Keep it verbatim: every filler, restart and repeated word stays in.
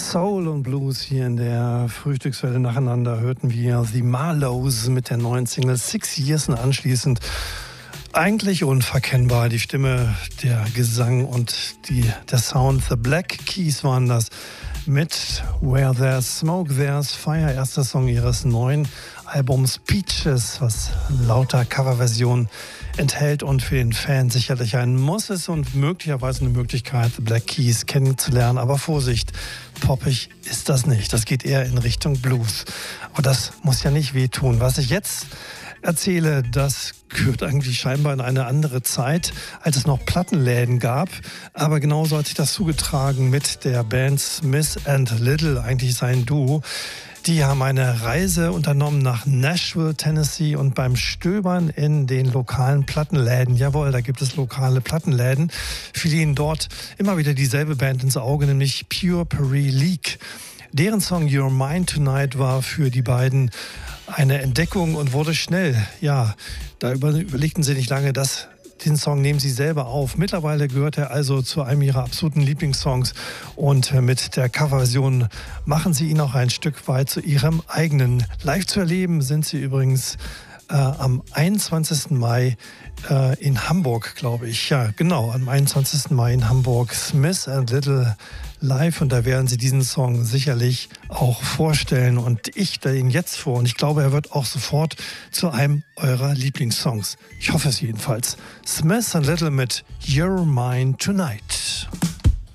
Soul und Blues hier in der Frühstückswelle nacheinander hörten wir The Marlows mit der neuen Single Six Years und anschließend eigentlich unverkennbar die Stimme, der Gesang und die, der Sound. The Black Keys waren das mit Where There's Smoke, There's Fire, erster Song ihres neuen Albums Peaches, was lauter Coverversionen enthält und für den Fan sicherlich ein Muss ist und möglicherweise eine Möglichkeit, The Black Keys kennenzulernen. Aber Vorsicht, poppig ist das nicht. Das geht eher in Richtung Blues. Aber das muss ja nicht wehtun. Was ich jetzt erzähle, das gehört eigentlich scheinbar in eine andere Zeit, als es noch Plattenläden gab. Aber genauso hat sich das zugetragen mit der Band Smith and Little, eigentlich sein Duo. Die haben eine Reise unternommen nach Nashville, Tennessee und beim Stöbern in den lokalen Plattenläden, jawohl, da gibt es lokale Plattenläden, fiel ihnen dort immer wieder dieselbe Band ins Auge, nämlich Pure Prairie League. Deren Song You're Mine Tonight war für die beiden eine Entdeckung und wurde schnell, ja, da überlegten sie nicht lange, das Den Song nehmen sie selber auf. Mittlerweile gehört er also zu einem ihrer absoluten Lieblingssongs und mit der Coverversion machen sie ihn auch ein Stück weit zu ihrem eigenen. Live zu erleben sind sie übrigens äh, am einundzwanzigsten Mai äh, in Hamburg, glaube ich. Ja, genau, am einundzwanzigsten Mai in Hamburg. Smith and Little live und da werden sie diesen Song sicherlich auch vorstellen und ich stelle ihn jetzt vor und ich glaube, er wird auch sofort zu einem eurer Lieblingssongs. Ich hoffe es jedenfalls. Smith and Little mit You're Mine Tonight.